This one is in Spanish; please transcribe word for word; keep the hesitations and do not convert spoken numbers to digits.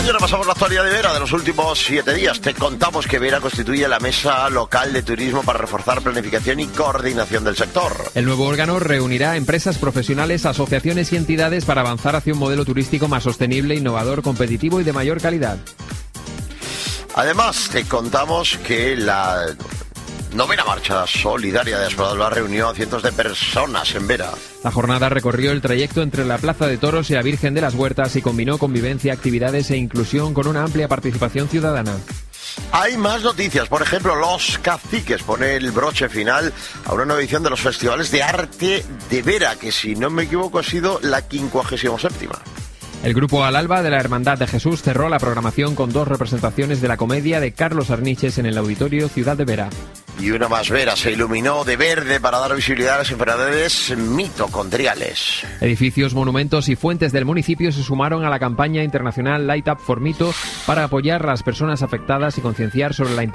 Y ahora pasamos a la actualidad de Vera de los últimos siete días. Te contamos que Vera constituye la Mesa Local de Turismo para reforzar planificación y coordinación del sector. El nuevo órgano reunirá a empresas profesionales, asociaciones y entidades para avanzar hacia un modelo turístico más sostenible, innovador, competitivo y de mayor calidad. Además, te contamos que la novena marcha solidaria de Espradolva reunió a cientos de personas en Vera. La jornada recorrió el trayecto entre la Plaza de Toros y la Virgen de las Huertas y combinó convivencia, actividades e inclusión con una amplia participación ciudadana. Hay más noticias, por ejemplo, Los Caciques pone el broche final a una nueva edición de los festivales de arte de Vera, que si no me equivoco ha sido la quincuagésima séptima. El grupo Al Alba de la Hermandad de Jesús cerró la programación con dos representaciones de la comedia de Carlos Arniches en el Auditorio Ciudad de Vera. Y una más, Vera se iluminó de verde para dar visibilidad a las enfermedades mitocondriales. Edificios, monumentos y fuentes del municipio se sumaron a la campaña internacional Light Up for Mito para apoyar a las personas afectadas y concienciar sobre la importancia